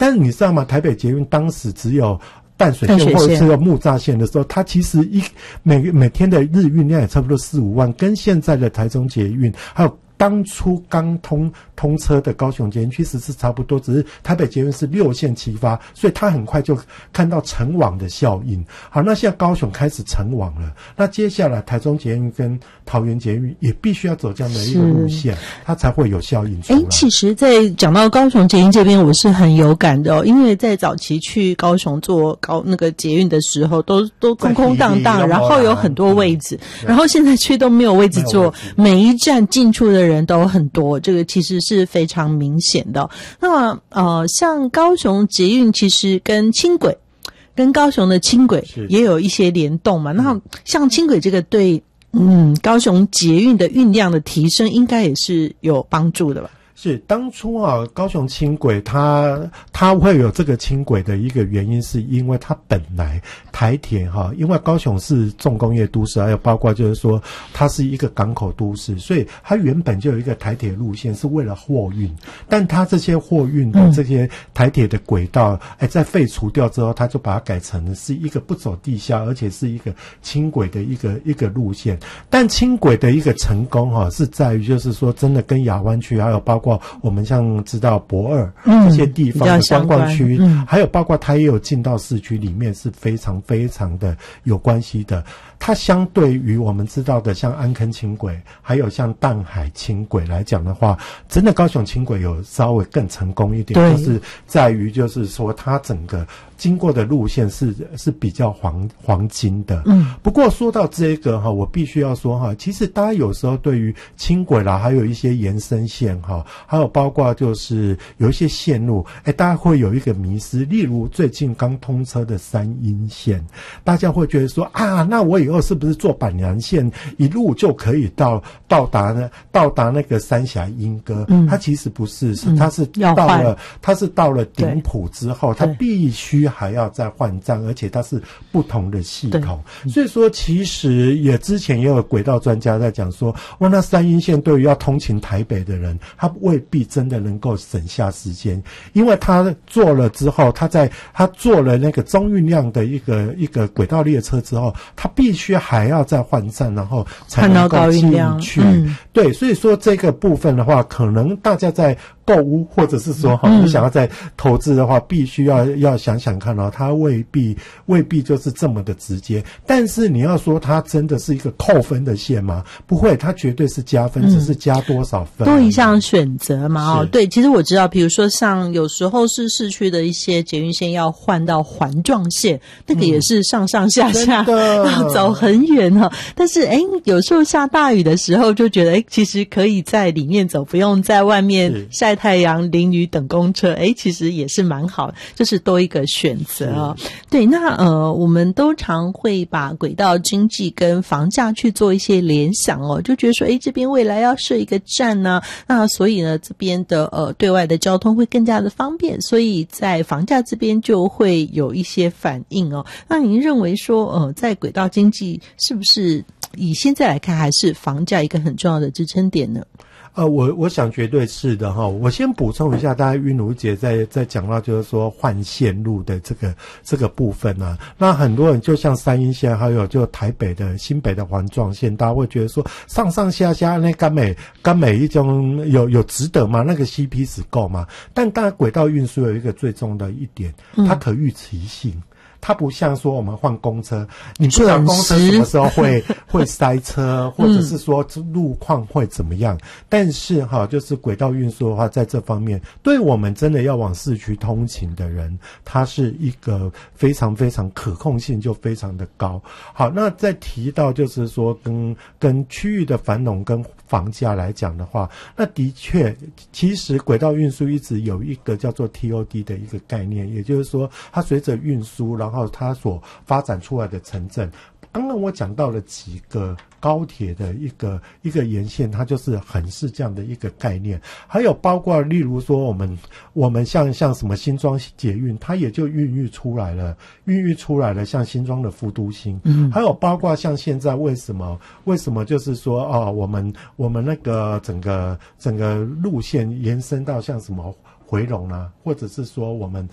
但是你知道吗？台北捷运当时只有淡水线或者是木栅线的时候，它其实每天的日运量也差不多4-5万，跟现在的台中捷运还有当初刚通车的高雄捷运其实是差不多，只是台北捷运是6线齐发，所以它很快就看到成网的效应。好，那现在高雄开始成网了，那接下来台中捷运跟桃园捷运也必须要走这样的一个路线，它才会有效应出来。 其实在讲到高雄捷运这边，我是很有感的哦，因为在早期去高雄坐那个捷运的时候，都空空荡荡，然后有很多位置，然后现在去都没有位置坐，每一站进出的人都很多，这个其实是非常明显的。那么像高雄捷运其实跟轻轨跟高雄的轻轨也有一些联动嘛，那像轻轨这个对高雄捷运的运量的提升应该也是有帮助的吧？ 是当初高雄轻轨它会有这个轻轨的一个原因，是因为它本来台铁因为高雄是重工业都市，还有包括就是说它是一个港口都市，所以它原本就有一个台铁路线是为了货运，但它这些货运的这些台铁的轨道在废除掉之后，它就把它改成是一个不走地下，而且是一个轻轨的一个路线。但轻轨的一个成功是在于就是说真的跟亚湾区还有包括我们像知道駁二这些地方的观光区，还有包括它也有进到市区里面，是非常非常的有关系的。它相对于我们知道的像安坑轻轨还有像淡海轻轨来讲的话，真的高雄轻轨有稍微更成功一点，就是在于就是说它整个经过的路线是比较黄金的。不过说到这个我必须要说其实大家有时候对于轻轨啦，还有一些延伸线还有包括就是有一些线路大家会有一个迷思，例如最近刚通车的三鶯线，大家会觉得说那我以后是不是坐板南线一路就可以到达那个三峡莺歌？它其实不是，它是到了顶埔之后，它必须还要再换站，而且它是不同的系统。所以说其实之前也有轨道专家在讲说，那三鶯线对于要通勤台北的人，他未必真的能够省下时间，因为他做了之后，他做了那个中运量的一个轨道列车之后，他必须还要再换站，然后才能够进去。对，所以说这个部分的话，可能大家在购物或者是说你想要在投资的话，必须要想想看它未必就是这么的直接。但是你要说它真的是一个扣分的线吗？不会，它绝对是加分，只是加多少分多一项选择嘛。对，其实我知道比如说像有时候是市区的一些捷运线要换到环状线，那个也是上下要走很远但是有时候下大雨的时候就觉得其实可以在里面走，不用在外面晒太阳淋雨等公车，其实也是蛮好的，就是多一个选择对，那我们都常会把轨道经济跟房价去做一些联想就觉得说这边未来要设一个站呢，那所以呢这边的对外的交通会更加的方便，所以在房价这边就会有一些反应那您认为说在轨道经济是不是以现在来看还是房价一个很重要的支撑点呢？ 我想绝对是的我先补充一下，大家韵如姐在讲到就是说换线路的这个部分那很多人就像三鶯线还有就台北的新北的环状线，大家会觉得说上上下下那甘美一种有值得吗？那个 CP 值够吗？但当然轨道运输有一个最重要的一点，它可预期性。它不像说我们换公车，你不知道公车什么时候会塞车，或者是说路况会怎么样。但是就是轨道运输的话，在这方面对我们真的要往市区通勤的人，它是一个非常非常可控性就非常的高。好，那再提到就是说跟区域的繁荣跟房价来讲的话，那的确其实轨道运输一直有一个叫做 TOD 的一个概念，也就是说它随着运输然后它所发展出来的城镇，刚刚我讲到了几个高铁的一个沿线，它就是很是这样的一个概念。还有包括例如说我们像什么新庄捷运，它也就孕育出来了像新庄的副都心。还有包括像现在为什么就是说我们那个整个路线延伸到像什么回龙或者是说我们